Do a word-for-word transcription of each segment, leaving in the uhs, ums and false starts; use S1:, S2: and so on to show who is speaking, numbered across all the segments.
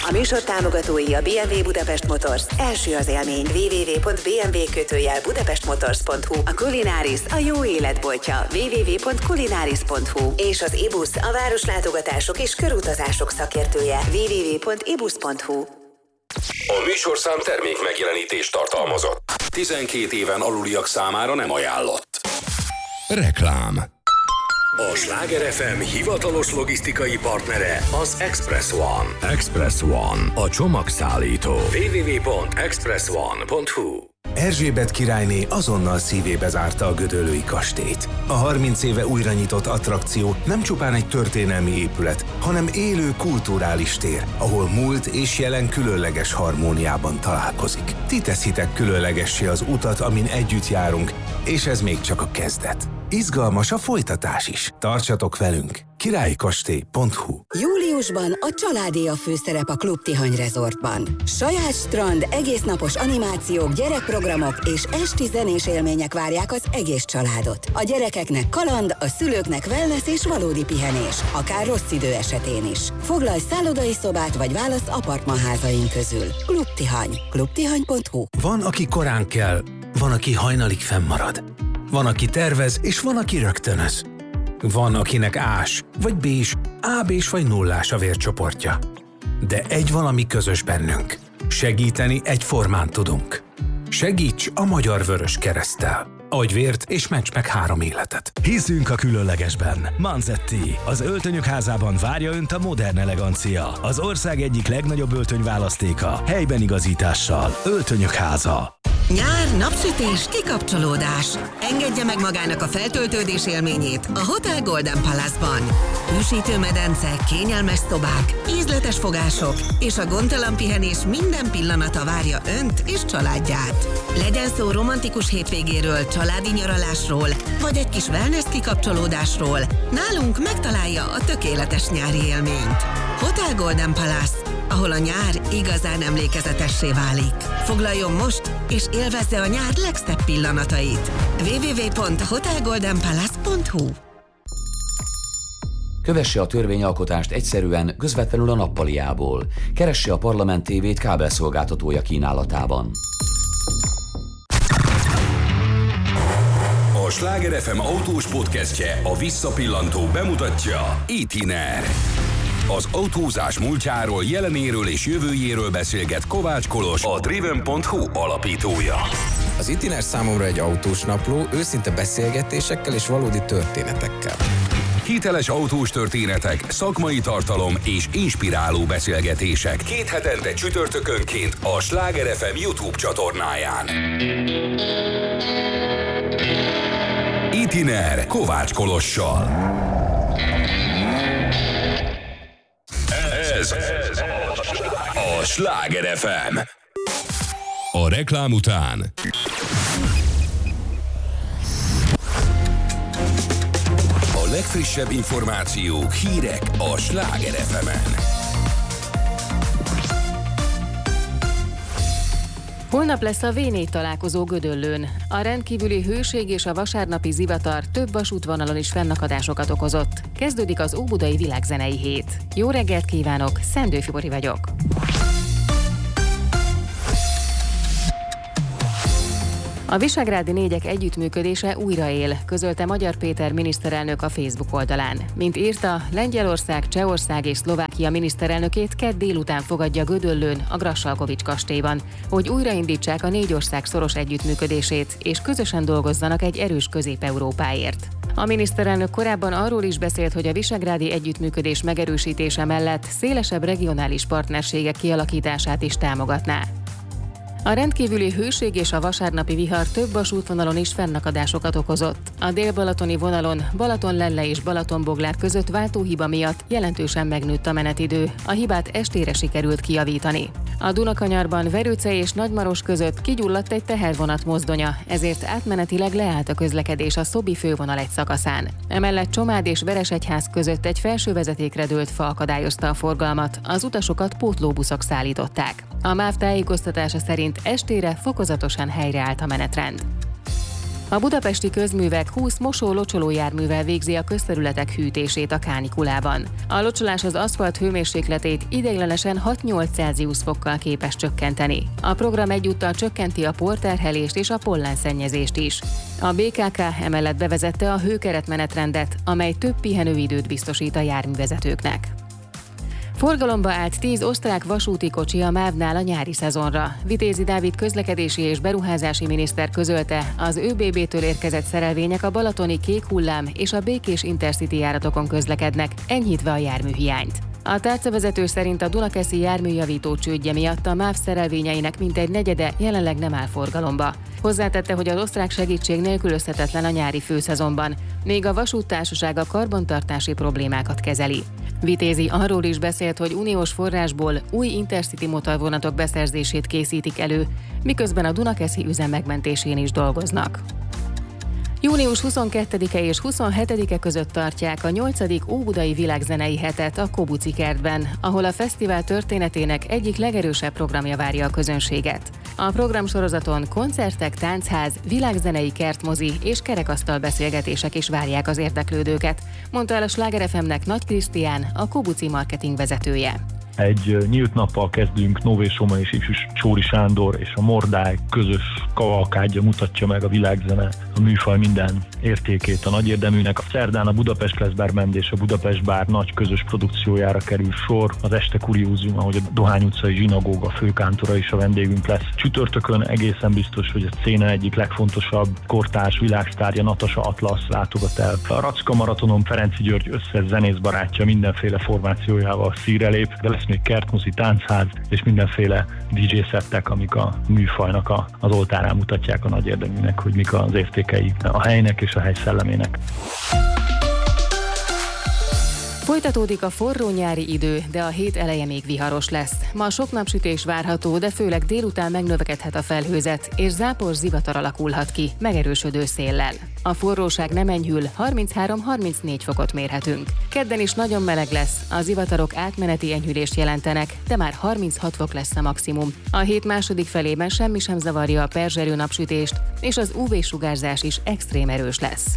S1: A műsor támogatói a bé em vé Budapest Motors. Első az élmény. double-u double-u double-u pont bé em vé kötőjel budapestmotors pont hu. A Kulináris a jó életboltja. double-u double-u double-u pont kulináris pont hu. És az ibusz a városlátogatások és körutazások szakértője. double-u double-u double-u pont ibusz pont hu.
S2: A műsorszám termék megjelenítést tartalmazott. tizenkét éven aluliak számára nem ajánlott. Reklám. A Sláger ef em hivatalos logisztikai partnere az Express One. Express One, a csomagszállító. double-u double-u double-u pont express one pont hu.
S3: Erzsébet királyné azonnal szívébe zárta a gödöllői kastélyt. A harminc éve újra nyitott attrakció nem csupán egy történelmi épület, hanem élő kulturális tér, ahol múlt és jelen különleges harmóniában találkozik. Ti teszitek különlegessé az utat, amin együtt járunk, és ez még csak a kezdet. Izgalmas a folytatás is. Tartsatok velünk! királykastély pont hu.
S4: Júliusban a családé a főszerep a Klub Tihany Resortban. Saját strand, egésznapos animációk, gyerekprogramok és esti zenés élmények várják az egész családot. A gyerekeknek kaland, a szülőknek wellness és valódi pihenés, akár rossz idő esetén is. Foglalj szállodai szobát vagy válasz apartmanházaink közül. Klub Tihany. klub tihany pont hu.
S3: Van, aki korán kell, van, aki hajnalig fennmarad. Van, aki tervez, és van, aki rögtönöz. Van, akinek ás, vagy bés, á bés vagy nullás a vércsoportja. De egy valami közös bennünk. Segíteni egyformán tudunk. Segíts a Magyar Vöröskereszttel. Adj vért és ments meg három életet.
S5: Hiszünk a különlegesben. Manzetti, az öltönyök házában várja Önt a modern elegancia. Az ország egyik legnagyobb öltönyválasztéka. Helyben igazítással. Öltönyök háza.
S6: Nyár, napsütés, kikapcsolódás. Engedje meg magának a feltöltődés élményét a Hotel Golden Palace-ban. Hűsítő medence, kényelmes szobák, ízletes fogások és a gondtalan pihenés minden pillanata várja Önt és családját. Legyen szó romantikus hétvégéről, családi nyaralásról, vagy egy kis wellness kikapcsolódásról, nálunk megtalálja a tökéletes nyári élményt. Hotel Golden Palace, ahol a nyár igazán emlékezetessé válik. Foglaljon most, és élvezze a nyár legszebb pillanatait. double-u double-u double-u pont hotel golden palace pont hu.
S7: Kövesse a törvényalkotást egyszerűen, közvetlenül a nappaliából. Keresse a Parlament té vét kábelszolgáltatója kínálatában.
S2: A Sláger ef em autós podcastje, a Visszapillantó bemutatja Itiner. Az autózás múltjáról, jelenéről és jövőjéről beszélget Kovács Kolos, a driven pont hu alapítója.
S8: Az Itiner számomra egy autós napló, őszinte beszélgetésekkel és valódi történetekkel.
S2: Hiteles autós történetek, szakmai tartalom és inspiráló beszélgetések. Két hetente csütörtökönként a Sláger ef em YouTube csatornáján. Itiner Kovács Kolossal. Ez a Sláger ef em. A reklám után a legfrissebb információk, hírek a Sláger ef emen.
S9: Holnap lesz a vé négy találkozó Gödöllőn. A rendkívüli hőség és a vasárnapi zivatar több vasútvonalon is fennakadásokat okozott. Kezdődik az Óbudai Világzenei Hét. Jó reggelt kívánok, Szendő Fibori vagyok. A visegrádi négyek együttműködése újra él, közölte Magyar Péter miniszterelnök a Facebook oldalán. Mint írta, Lengyelország, Csehország és Szlovákia miniszterelnökét kedd délután fogadja Gödöllőn, a Grassalkovich kastélyban, hogy újraindítsák a négy ország szoros együttműködését, és közösen dolgozzanak egy erős Közép-Európáért. A miniszterelnök korábban arról is beszélt, hogy a visegrádi együttműködés megerősítése mellett szélesebb regionális partnerségek kialakítását is támogatná. A rendkívüli hőség és a vasárnapi vihar több vasútvonalon is fennakadásokat okozott. A dél-balatoni vonalon Balatonlelle és Balatonboglár között váltóhiba miatt jelentősen megnőtt a menetidő, a hibát estére sikerült kijavítani. A Dunakanyarban Verőce és Nagymaros között kigyulladt egy tehervonat mozdonya, ezért átmenetileg leállt a közlekedés a Szobi fővonal egy szakaszán. Emellett Csomád és Veresegyház között egy felső vezetékre dőlt fa akadályozta a forgalmat, az utasokat pótlóbuszok szállították. A MÁV tájékoztatása szerint estére fokozatosan helyreállt a menetrend. A budapesti közművek húsz mosó-locsoló járművel végzi a közterületek hűtését a kánikulában. A locsolás az aszfalt hőmérsékletét ideiglenesen hat-nyolc Celsius fokkal képes csökkenteni. A program egyúttal csökkenti a porterhelést és a pollenszennyezést is. A bé ká ká emellett bevezette a hőkeretmenetrendet, amely több pihenőidőt biztosít a járművezetőknek. Forgalomba állt tíz osztrák vasúti kocsi a MÁV-nál a nyári szezonra. Vitézi Dávid közlekedési és beruházási miniszter közölte, az ÖBB-től érkezett szerelvények a balatoni Kék Hullám és a Békés Intercity járatokon közlekednek, enyhítve a járműhiányt. A tárcavezető szerint a Dunakeszi járműjavító csődje miatt a MÁV szerelvényeinek mintegy negyede jelenleg nem áll forgalomba. Hozzátette, hogy az osztrák segítség nélkülözhetetlen a nyári főszezonban, még a vasúttársaság a karbantartási problémákat kezeli. Vitézi arról is beszélt, hogy uniós forrásból új Intercity motorvonatok beszerzését készítik elő, miközben a Dunakeszi üzem megmentésén is dolgoznak. június huszonkettedike és huszonhetedike között tartják a nyolcadik Óbudai Világzenei Hetet a Kobuci kertben, ahol a fesztivál történetének egyik legerősebb programja várja a közönséget. A programsorozaton koncertek, táncház, világzenei kertmozi és kerekasztal beszélgetések is várják az érdeklődőket, mondta el a Sláger ef em-nek Nagy Krisztián, a Kobuci marketing vezetője.
S10: Egy nyílt nappal kezdünk, Nové Soma és Ifjú Csóri Sándor és a Mordály közös kavalkádja mutatja meg a világzene, a műfaj minden értékét a nagy érdeműnek. A szerdán a Budapest Lesz Bar Band és a Budapest Bár nagy közös produkciójára kerül sor. Az este kuriózum, ahogy a Dohány utcai zsinagóga főkántora is a vendégünk lesz. Csütörtökön egészen biztos, hogy a széna egyik legfontosabb kortárs világsztárja Natasha Atlasz látogat el. A Racka Maratonon Ferenczy György összes zenész barátja mindenféle formációjával színre lép, de lesz még kertmozi, táncház és mindenféle dé dzsé szettek, amik a műfajnak a, az oltárán mutatják a nagy érdeműnek, hogy mik az értékei a helynek és a hely szellemének.
S9: Folytatódik a forró nyári idő, de a hét eleje még viharos lesz. Ma sok napsütés várható, de főleg délután megnövekedhet a felhőzet, és zápor zivatar alakulhat ki, megerősödő széllel. A forróság nem enyhül, harminchárom-harmincnégy fokot mérhetünk. Kedden is nagyon meleg lesz, a zivatarok átmeneti enyhülést jelentenek, de már harminchat fok lesz a maximum. A hét második felében semmi sem zavarja a perzselő napsütést, és az ú vé-sugárzás is extrém erős lesz.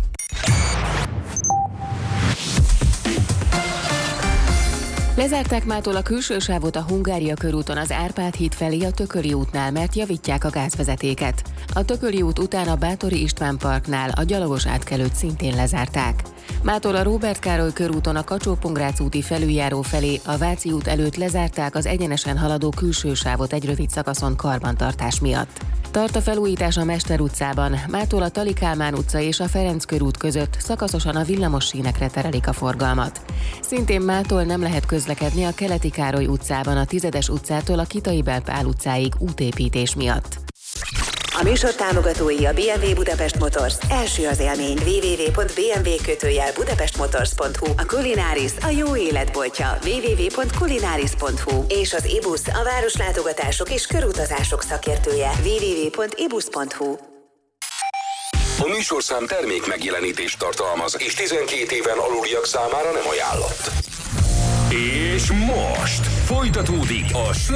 S9: Lezárták mától a külső sávot a Hungária körúton az Árpád híd felé a Tököli útnál, mert javítják a gázvezetéket. A Tököli út után a Báthori István parknál a gyalogos átkelőt szintén lezárták. Mától a Róbert Károly körúton a Kacsó-Pongrác úti felüljáró felé a Váci út előtt lezárták az egyenesen haladó külső sávot egy rövid szakaszon karbantartás miatt. Tart a felújítás a Mester utcában, mától a Tali Kálmán utca és a Ferenc körút között szakaszosan a villamos sínekre terelik a forgalmat. Szintén mától nem lehet közlekedni a Keleti Károly utcában a Tizedes utcától a Kitai-Bel Pál utcáig útépítés miatt.
S1: A műsor támogatói a bé em vé Budapest Motors. Első az élmény. double-u double-u double-u pont bé em vé kötőjel budapestmotors pont hu. A Culináris a jó életboltja. double-u double-u double-u pont culináris pont hu. És az ibusz a városlátogatások és körutazások szakértője. double-u double-u double-u pont ibusz pont hu.
S2: A műsorszám termék megjelenítést tartalmaz, és tizenkét éven aluliak számára nem ajánlott. És most folytatódik a